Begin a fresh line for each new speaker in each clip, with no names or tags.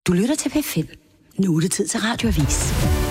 Du lytter til P5. Nu er det tid til Radioavis.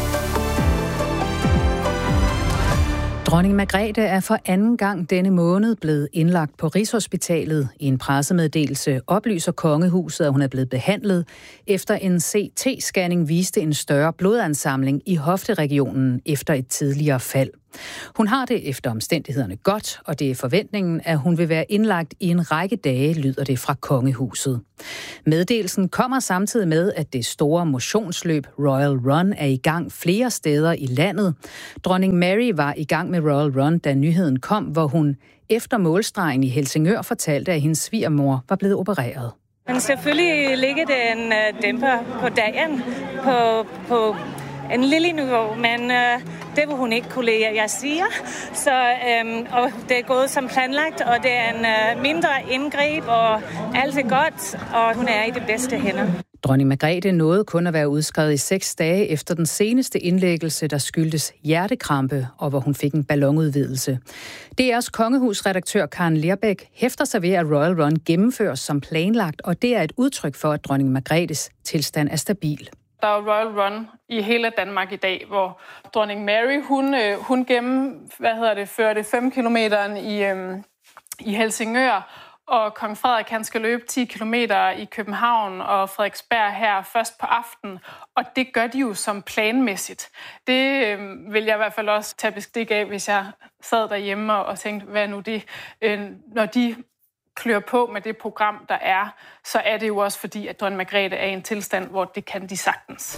Dronning Margrethe er for anden gang denne måned blevet indlagt på Rigshospitalet. I en pressemeddelelse oplyser kongehuset, at hun er blevet behandlet, efter en CT-scanning viste en større blodansamling i hofteregionen efter et tidligere fald. Hun har det efter omstændighederne godt, og det er forventningen, at hun vil være indlagt i en række dage, lyder det fra kongehuset. Meddelelsen kommer samtidig med, at det store motionsløb Royal Run er i gang flere steder i landet. Dronning Mary var i gang med Royal Run, da nyheden kom, hvor hun efter målstregen i Helsingør fortalte, at hendes svigermor var blevet opereret.
Men selvfølgelig ligger det en dæmper på dagen på en lille niveau, men det vil hun ikke kunne lide, jeg siger. Så, og det er gået som planlagt, og det er en mindre indgreb, og alt er godt, og hun er i det bedste hænder.
Dronning Margrethe nåede kun at være udskrevet i 6 dage efter den seneste indlæggelse, der skyldtes hjertekrampe, og hvor hun fik en ballonudvidelse. DR's kongehusredaktør Karen Lerbæk hæfter sig ved, at Royal Run gennemføres som planlagt, og det er et udtryk for, at dronning Margrethes tilstand er stabil.
Der er Royal Run i hele Danmark i dag, hvor dronning Mary, hun førte 5 kilometer i Helsingør, og kong Frederik, han skal løbe 10 kilometer i København og Frederiksberg her først på aftenen, og det gør de jo som planmæssigt. Det vil jeg i hvert fald også tage bestik af, hvis jeg sad derhjemme og tænkte, hvad nu det, når de klør på med det program, der er, så er det jo også fordi, at dronning Margrethe er i en tilstand, hvor det kan de sagtens.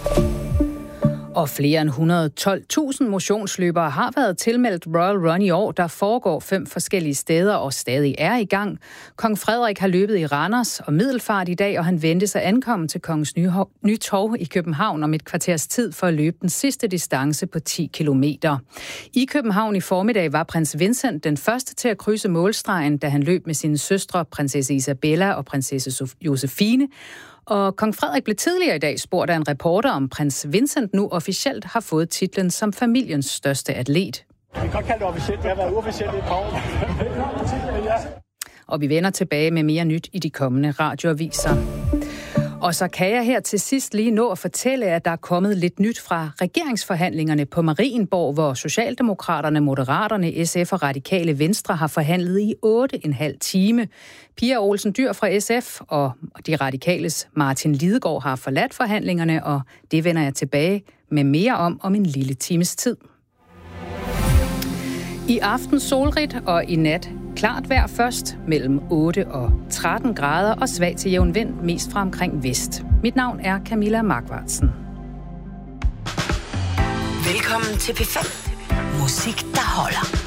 Og flere end 112.000 motionsløbere har været tilmeldt Royal Run i år, der foregår 5 forskellige steder og stadig er i gang. Kong Frederik har løbet i Randers og Middelfart i dag, og han ventes at ankomme til Kongens Nytorv i København om et kvarters tid for at løbe den sidste distance på 10 kilometer. I København i formiddag var prins Vincent den første til at krydse målstregen, da han løb med sine søstre, prinsesse Isabella og prinsesse Josefine. Og kong Frederik blev tidligere i dag spurgt af en reporter, om prins Vincent nu officielt har fået titlen som familiens største atlet.
Vi kan godt kalde det officielt, det har været uofficielt i et par år.
Og vi vender tilbage med mere nyt i de kommende radioaviser. Og så kan jeg her til sidst lige nå at fortælle, at der er kommet lidt nyt fra regeringsforhandlingerne på Marienborg, hvor Socialdemokraterne, Moderaterne, SF og Radikale Venstre har forhandlet i 8,5 time. Pia Olsen Dyhr fra SF og de radikales Martin Lidegaard har forladt forhandlingerne, og det vender jeg tilbage med mere om en lille times tid. I aften solrigt og i nat klart vejr først mellem 8 og 13 grader og svag til jævn vind, mest fra omkring vest. Mit navn er Camilla Markvartsen.
Velkommen til P5. Musik, der holder.